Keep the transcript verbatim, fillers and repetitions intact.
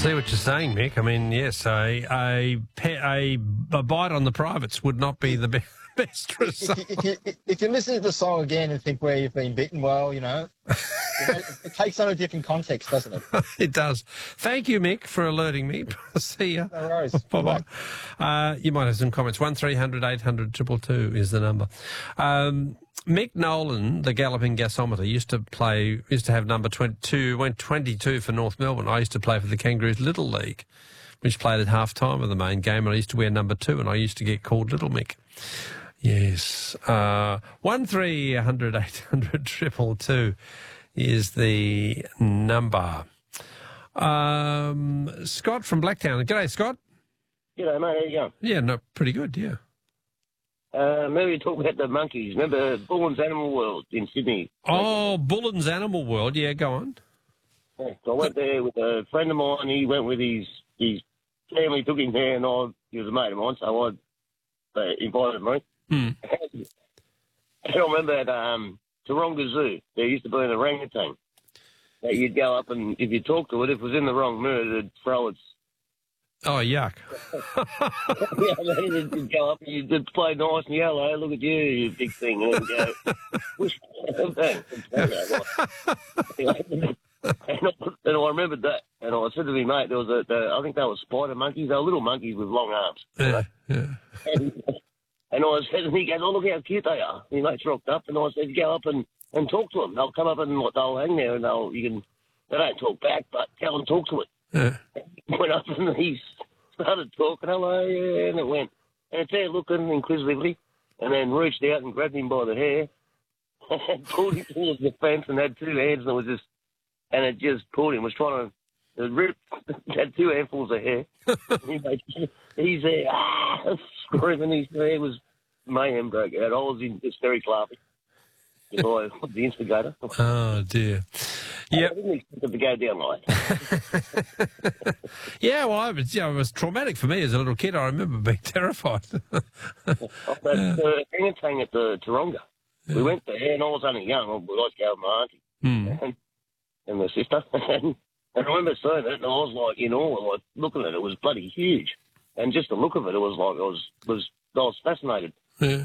see what you're saying, Mick. I mean, yes, a a, pe- a, a bite on the privates would not be the be- best result. If you, if, you, if you listen to the song again and think where you've been beaten, well, you know, it, it takes on a different context, doesn't it? It does. Thank you, Mick, for alerting me. See ya. No worries. Bye-bye. Uh, you might have some comments. one three hundred eight hundred two two two is the number. Um, Mick Nolan, the galloping gasometer, used to play, used to have number twenty-two, went twenty-two for North Melbourne. I used to play for the Kangaroos Little League, which played at half time of the main game, and I used to wear number two, and I used to get called Little Mick. Yes. Uh, one three hundred eight hundred two two two is the number. Um, Scott from Blacktown. G'day, Scott. G'day, mate. How you going? Yeah, no, pretty good, yeah. Uh, maybe you talk about the monkeys. Remember Bullen's Animal World in Sydney? Oh, Bullen's Animal World. Yeah, go on. Yeah, so I went there with a friend of mine. He went with his his family, took him there, and I, he was a mate of mine, so I uh, invited me. Hmm. And I remember at um, Taronga Zoo, there used to be an orangutan that you'd go up and if you talk to it, if it was in the wrong mood, it'd throw its... Oh, yuck. yeah, I mean, you'd go up and you'd play nice and yell, hey, look at you, you big thing, and then go, wish... and, I, and I remembered that, and I said to my mate, there was a, the, I think they were spider monkeys, they were little monkeys with long arms. Yeah, yeah. And, and I said, and he goes, oh, look how cute they are. And my mate's rocked up, and I said, go up and, and talk to them. They'll come up and they'll hang there, and they'll, you can, they don't talk back, but go and talk to it. Yeah. Went up and he started talking, hello, yeah, and it went. And it's there looking inquisitively, and then reached out and grabbed him by the hair, and pulled him towards the fence, and had two hands, and it was just, and it just pulled him. Was trying to it rip, had two handfuls of hair. he, he's there, ah, screaming. His hair was mayhem broke out. I was in hysterics laughing. I was the instigator. Oh, dear. Yep. I didn't expect it to go down like that. Yeah, well, I was, yeah, it was traumatic for me as a little kid. I remember being terrified. But the orangutan at the Taronga, we went there, and I was only young. I was go with my auntie Hmm. and, and my sister. And, and I remember seeing it, and I was like in awe, like looking at it. It was bloody huge, and just the look of it, it was like I was was I was fascinated. Yeah.